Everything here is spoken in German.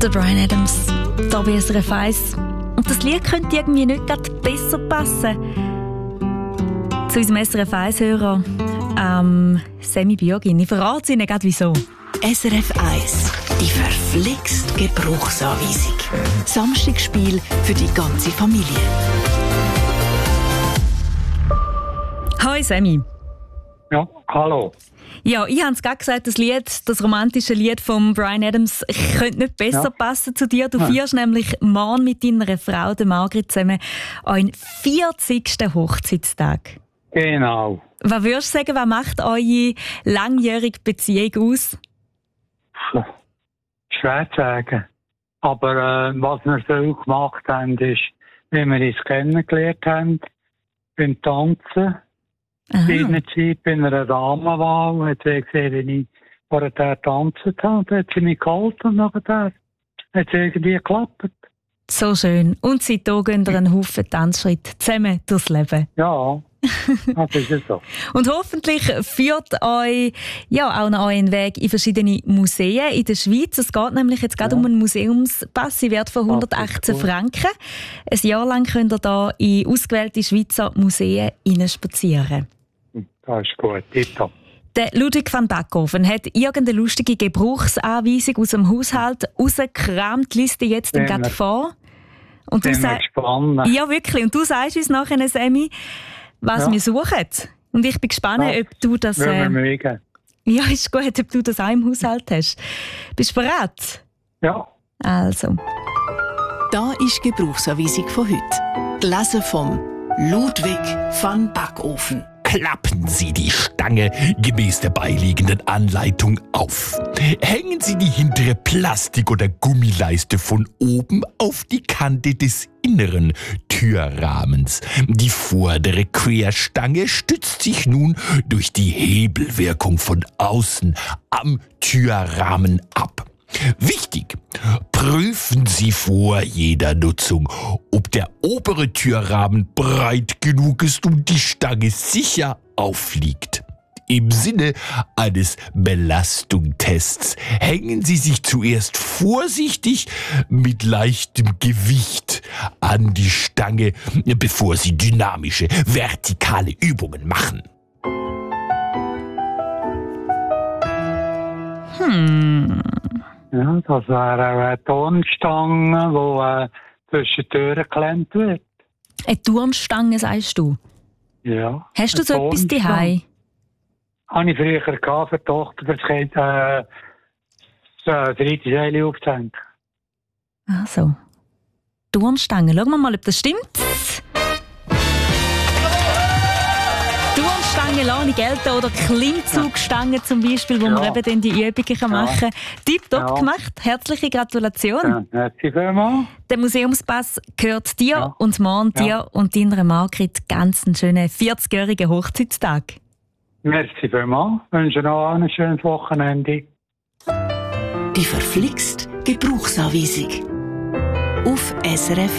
Der Bryan Adams, da bei SRF 1. Und das Lied könnte irgendwie nicht gerade besser passen. Zu unserem SRF 1-Hörer, Sammy Björgin. Ich verrate Ihnen gerade wieso. SRF 1, die verflixt Gebrauchsanweisung. Samstagsspiel für die ganze Familie. Hi Sammy. Ja, hallo. Ja, ich habe es gerade gesagt, das romantische Lied von Bryan Adams könnte nicht besser passen zu dir. Du feierst nämlich morgen mit deiner Frau, der Margrit, zusammen euren 40. Hochzeitstag. Genau. Was würdest du sagen, was macht eure langjährige Beziehung aus? Schwer zu sagen. Aber was wir so gemacht haben, ist, wie wir uns kennengelernt haben, beim Tanzen. Seinerzeit bei einer Damenwahl hat sie gesehen, wie ich vorher tanzen habe. Dann hat sie mich gehalten und nachher hat es irgendwie geklappt. So schön. Und seitdem gehen ihr einen Haufen Tanzschritte zusammen durchs Leben. Ja, das ist es so. Und hoffentlich führt euch auch noch euren Weg in verschiedene Museen in der Schweiz. Es geht nämlich jetzt gerade um einen Museumspass in Wert von 118 Franken. Ein Jahr lang könnt ihr hier in ausgewählte Schweizer Museen spazieren. Das ist gut, tipptopp. Der Ludwig van Backhoven hat irgendeine lustige Gebrauchsanweisung aus dem Haushalt rausgekramt, liest die jetzt gerade vor. Und du sagst, ja wirklich, und du sagst uns nachher, Sammy, was wir suchen. Und ich bin gespannt, ob du das... ja, ist gut, ob du das auch im Haushalt hast. Bist du bereit? Ja. Also. Da ist die Gebrauchsanweisung von heute. Gelesen vom Ludwig van Backhoven. Klappen Sie die Stange gemäß der beiliegenden Anleitung auf. Hängen Sie die hintere Plastik- oder Gummileiste von oben auf die Kante des inneren Türrahmens. Die vordere Querstange stützt sich nun durch die Hebelwirkung von außen am Türrahmen ab. Wichtig, prüfen Sie vor jeder Nutzung, ob der obere Türrahmen breit genug ist und die Stange sicher aufliegt. Im Sinne eines Belastungstests hängen Sie sich zuerst vorsichtig mit leichtem Gewicht an die Stange, bevor Sie dynamische, vertikale Übungen machen. Ja, das wäre auch eine Turnstange, die zwischen die Türen geklemmt wird. Eine Turnstange, sagst du? Ja. Hast du so etwas daheim? Habe ich früher gehabt für die Tochter, das Kind Freitagsseile aufzuhängen. Also. Turnstange. Schauen wir mal, ob das stimmt. Turnstange lasse ich gelten oder Klimmzugstange zum Beispiel, wo man eben dann die Übungen machen kann. Tipptopp gemacht. Herzliche Gratulation. Ja, merci vielmals. Der Museumspass gehört dir und morgen dir und deiner Margrit ganz einen schönen 40-jährigen Hochzeitstag. Merci vielmals. Ich wünsche noch ein schönes Wochenende. Die verflixt Gebrauchsanweisung. Auf SRF